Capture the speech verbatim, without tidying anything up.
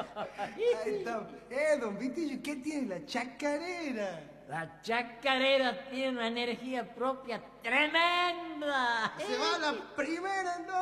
Ahí está. Eh, don Pitillo, ¿qué tiene la chacarera? La chacarera tiene una energía propia tremenda. Se va a la primera, ¿no?